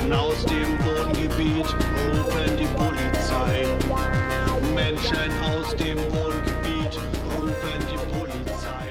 Menschen aus dem Wohngebiet rufen die Polizei. Menschen aus dem Wohngebiet rufen die Polizei.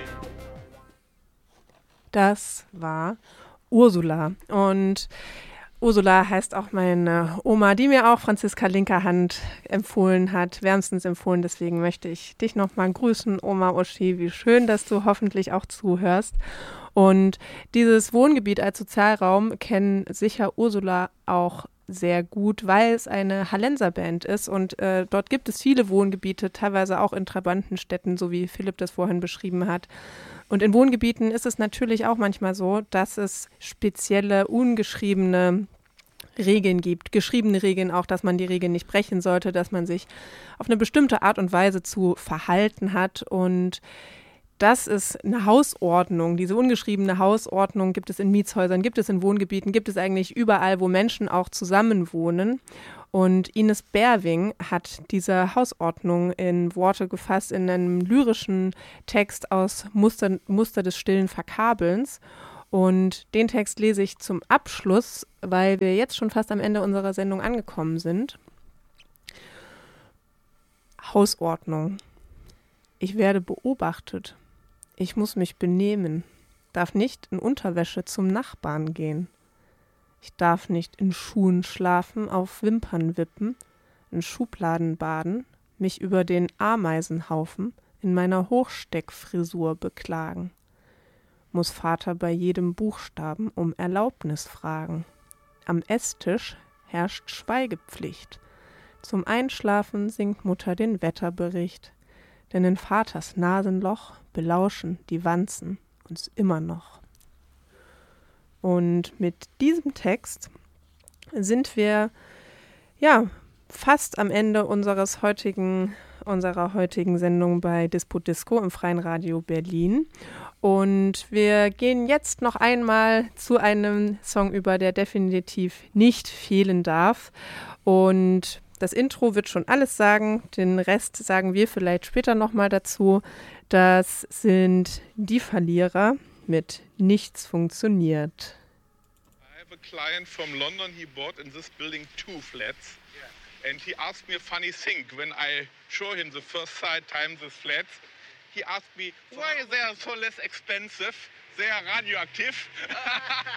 Das war Ursula. Und Ursula heißt auch meine Oma, die mir auch Franziska Linkerhand empfohlen hat, wärmstens empfohlen. Deswegen möchte ich dich nochmal grüßen, Oma Uschi. Wie schön, dass du hoffentlich auch zuhörst. Und dieses Wohngebiet als Sozialraum kennen sicher Ursula auch sehr gut, weil es eine Hallenser Band ist und dort gibt es viele Wohngebiete, teilweise auch in Trabantenstädten, so wie Philipp das vorhin beschrieben hat. Und in Wohngebieten ist es natürlich auch manchmal so, dass es spezielle, ungeschriebene Regeln gibt, geschriebene Regeln auch, dass man die Regeln nicht brechen sollte, dass man sich auf eine bestimmte Art und Weise zu verhalten hat. Und das ist eine Hausordnung. Diese ungeschriebene Hausordnung gibt es in Mietshäusern, gibt es in Wohngebieten, gibt es eigentlich überall, wo Menschen auch zusammenwohnen. Und Ines Berwing hat diese Hausordnung in Worte gefasst in einem lyrischen Text aus Muster des stillen Verkabelns. Und den Text lese ich zum Abschluss, weil wir jetzt schon fast am Ende unserer Sendung angekommen sind. Hausordnung. Ich werde beobachtet. Ich muss mich benehmen. Darf nicht in Unterwäsche zum Nachbarn gehen. Ich darf nicht in Schuhen schlafen, auf Wimpern wippen, in Schubladen baden, mich über den Ameisenhaufen in meiner Hochsteckfrisur beklagen. Muss Vater bei jedem Buchstaben um Erlaubnis fragen. Am Esstisch herrscht Schweigepflicht. Zum Einschlafen singt Mutter den Wetterbericht, denn in Vaters Nasenloch belauschen die Wanzen uns immer noch. Und mit diesem Text sind wir fast am Ende unserer heutigen Sendung bei Disput Disco im Freien Radio Berlin. Und wir gehen jetzt noch einmal zu einem Song über, der definitiv nicht fehlen darf. Und das Intro wird schon alles sagen, den Rest sagen wir vielleicht später nochmal dazu. Das sind die Verlierer mit Nichts funktioniert. I have a client from London. He bought in this building 2 flats. And he asked me a funny thing. When I show him the first time the flats, he asked me, why they are so less expensive? They are radioactive.